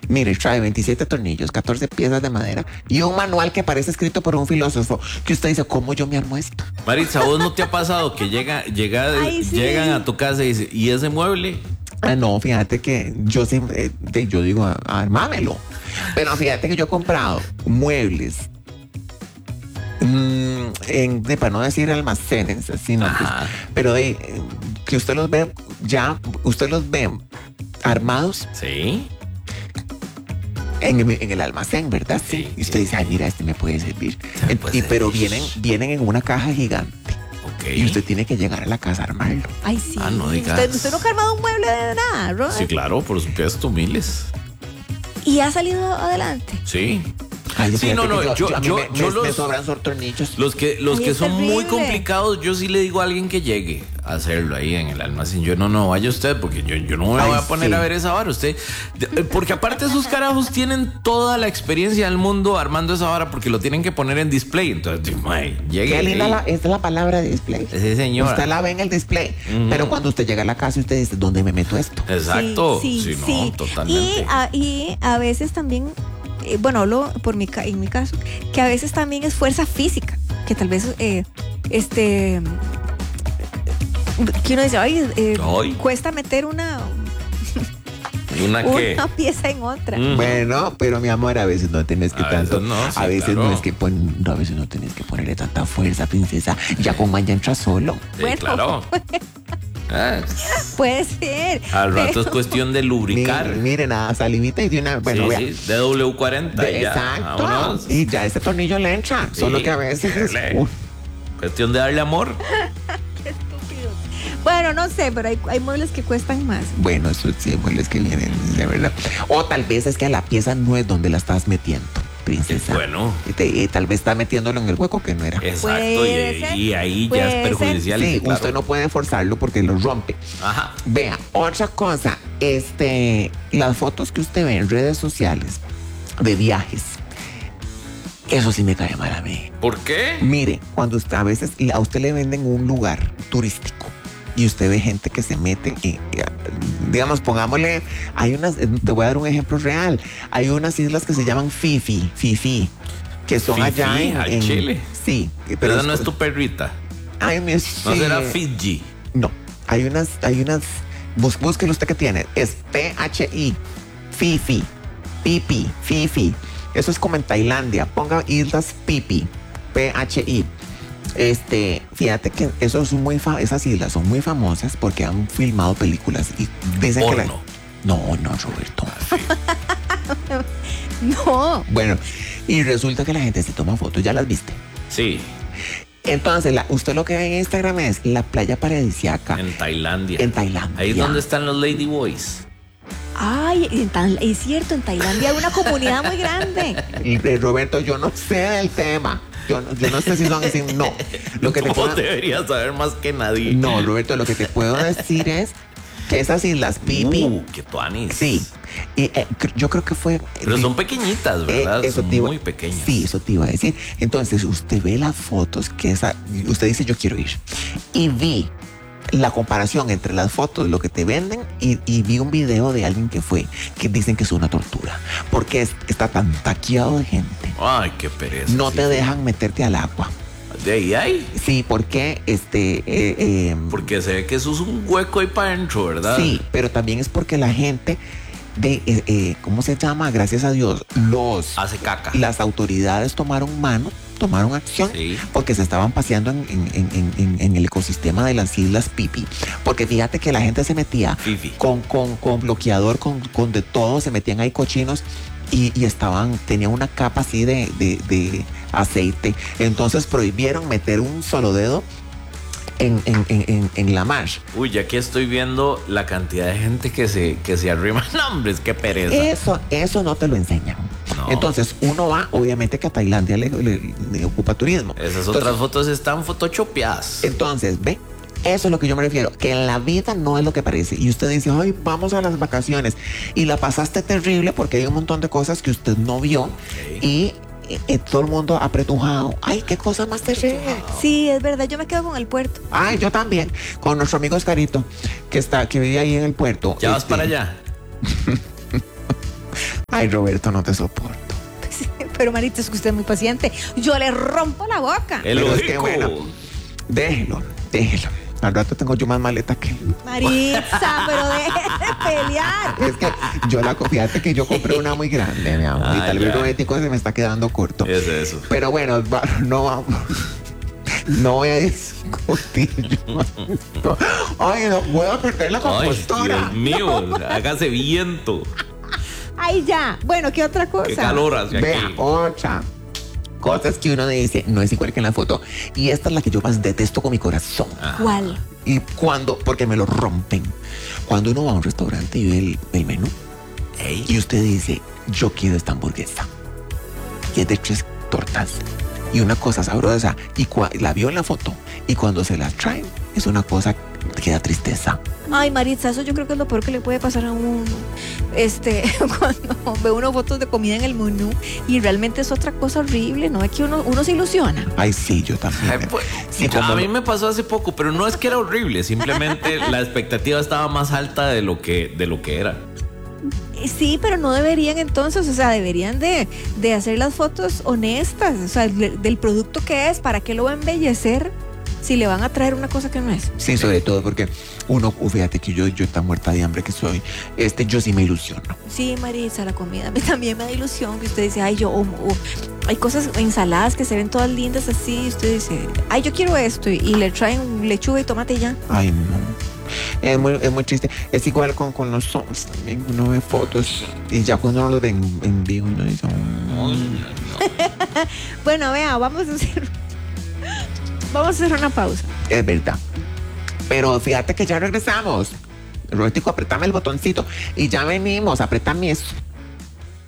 Mire, trae 27 tornillos, 14 piezas de madera y un manual que parece escrito por un filósofo. Que usted dice, ¿cómo yo me armo esto? Maritza, ¿vos no te ha pasado que Ay, sí. llegan a tu casa y dicen, ¿y ese mueble? No, fíjate que yo sí, yo digo, armámelo. Pero fíjate que yo he comprado muebles, para no decir almacenes, así no, pues, pero que usted los ve armados Sí. en el almacén, ¿verdad? Sí, Y usted sí. dice, ay, mira, este me puede servir. puede Pero servir. vienen en una caja gigante. Ok. Y usted tiene que llegar a la casa a armarlo. Ay, sí. Ah, no digas. ¿Usted nunca ha armado un mueble de nada, Ro? Sí, claro, por supuesto, miles. ¿Y ha salido adelante? Sí. Ay, Sí, fíjate no, que a mí yo me los- sobran tornillos. Los que Ay, es son muy terrible. complicados, yo sí le digo a alguien que llegue a hacerlo ahí en el almacén. Yo no vaya usted, porque yo no me Ay, voy a poner sí. a ver esa vara. Usted, porque aparte esos carajos tienen toda la experiencia del mundo armando esa vara porque lo tienen que poner en display. Entonces, mae, llegue. Qué linda ey. es la palabra display. Sí, señora. Usted la ve en el display, pero cuando usted llega a la casa, usted dice, ¿dónde me meto esto? Exacto. Sí, Sí, no, totalmente. Y a veces también, bueno, hablo en mi caso, que a veces también es fuerza física, que tal vez, que uno dice, ay, Ay. cuesta meter una ¿Qué? pieza en otra. Bueno, pero mi amor, a veces no tenés que A tanto. veces no, sí, a veces claro. no es que a veces no tenés que ponerle tanta fuerza, princesa. Ya con maña entra solo. Sí, Bueno. claro. Ah, Puede ser. al rato pero- es cuestión de lubricar. Miren, nada, salivita y de una. Bueno, vea. sí, DW40. ya, Exacto. vámonos. Y ya ese tornillo le entra. Sí, Solo que a veces. dale. Cuestión de darle amor. Qué estúpido. Bueno, no sé, pero hay muebles que cuestan más. Bueno, eso sí, muebles que vienen, de verdad. O tal vez es que la pieza no es donde la estás metiendo, princesa. Bueno. Y tal vez está metiéndolo en el hueco que no era. Exacto. Puede ser, Y ahí ya puede es ser. perjudicial. Sí, claro. usted no puede forzarlo porque lo rompe. Ajá. Vea, otra cosa, las fotos que usted ve en redes sociales de viajes, eso sí me cae mal a mí. ¿Por qué? Mire, cuando a veces a usted le venden un lugar turístico y usted ve gente que se mete y digamos, pongámosle, te voy a dar un ejemplo real. Hay unas islas que se llaman Fifi, que son Fifi, allá al Chile. Sí, Pero esa no es tu perrita. Ay, No será Fiji. No, hay unas, búsquelo usted que tiene, es PHI, Fifi, Fifi. Eso es como en Tailandia, ponga islas Pipi, PHI. Fíjate que esas islas son muy famosas porque han filmado películas y dicen que Porno. No, Roberto. No. Bueno, y resulta que la gente se toma fotos, ¿ya las viste? Sí, Entonces, usted lo que ve en Instagram es la playa paradisíaca en Tailandia. en Tailandia. Ahí es donde están los Lady Boys. Ay, es cierto, en Tailandia hay una comunidad muy grande. Y, Roberto, yo no sé del tema. Yo no sé si son así. No. Lo que te Vos puedo, deberías saber más que nadie. no, Roberto, lo que te puedo decir es que esas islas Pipi, Qué tuanis. sí. Y, yo creo que fue. Pero son pequeñitas, ¿verdad? Eso Son te iba- muy pequeñas. Sí, eso te iba a decir. Entonces, usted ve las fotos usted dice, yo quiero ir. Y vi la comparación entre las fotos, lo que te venden, y vi un video de alguien que fue, que dicen que es una tortura. Porque está tan taqueado de gente. Ay, qué pereza. No sí. te dejan meterte al agua. De ahí. Sí, porque Porque se ve que eso es un hueco ahí para adentro, ¿verdad? sí, pero también es porque la gente ¿cómo se llama? Gracias a Dios, Hace caca. las autoridades tomaron acción, Sí. porque se estaban paseando en el ecosistema de las islas Pipi. Porque fíjate que la gente se metía Fifi. con bloqueador, con de todo, se metían ahí cochinos y tenían una capa así de aceite. Entonces prohibieron meter un solo dedo en la mar. Uy, ya que estoy viendo la cantidad de gente que se arrima. No, hombre, es que pereza. Eso no te lo enseñan. No. Entonces uno va, obviamente que a Tailandia le ocupa turismo. Esas otras fotos están photoshopeadas. Entonces, ve, eso es lo que yo me refiero, que en la vida no es lo que parece. Y usted dice, ay, vamos a las vacaciones. Y la pasaste terrible porque hay un montón de cosas que usted no vio. Y todo el mundo apretujado. Ay, qué cosa más terrible. Sí, es verdad, yo me quedo con el puerto. Ay, yo también, con nuestro amigo Oscarito, que vive ahí en el puerto. ¿Ya vas para allá? Ay, Roberto, no te soporto. Pero Maritza, es que usted es muy paciente. Yo le rompo la boca. El Pero es que hocico. bueno, déjelo. Al rato tengo yo más maleta que él. Maritza, pero deje de pelear. Es que fíjate que yo compré una muy grande, mi amor. Y tal vez ya. lo ético se me está quedando corto. Es eso. Pero bueno, no voy a discutir yo. Ay, no puedo perder la Ay, compostura. Dios mío, hágase viento. Ay, ya. Bueno, ¿qué otra cosa? Qué calor hace Vea, aquí. otra. Cosas que uno dice, no es igual que en la foto. Y esta es la que yo más detesto con mi corazón. ¿Cuál? Y porque me lo rompen. Cuando uno va a un restaurante y ve el menú y usted dice, yo quiero esta hamburguesa. Y es de 3 tortas y una cosa sabrosa. Y la vio en la foto. Y cuando se la traen, es una cosa que da tristeza. Ay, Maritza, eso yo creo que es lo peor que le puede pasar a uno. Cuando ve uno fotos de comida en el menú y realmente es otra cosa horrible, ¿no? Es que uno se ilusiona. Ay, sí, yo también. Ay, pues, Sí, a mí me pasó hace poco, pero no es que era horrible, simplemente la expectativa estaba más alta de lo que era. Sí, pero no deberían entonces, o sea, deberían de hacer las fotos honestas, o sea, del producto que es, ¿para qué lo va a embellecer si le van a traer una cosa que no es? Sí, sobre todo porque fíjate que yo tan muerta de hambre que soy, yo sí me ilusiono. Sí, Maritza, la comida a mí también me da ilusión, que usted dice, ay, hay cosas, ensaladas que se ven todas lindas así, y usted dice, ay, yo quiero esto, y le traen lechuga y tomate y ya. Ay, no. Es muy triste. Es igual con los zombies también. Uno ve fotos y ya cuando uno los ve en vivo, uno dice, Bueno, vea, vamos a hacer una pausa. es verdad. Pero fíjate que ya regresamos. Robertico, apretame el botoncito. Y ya venimos, apretame eso.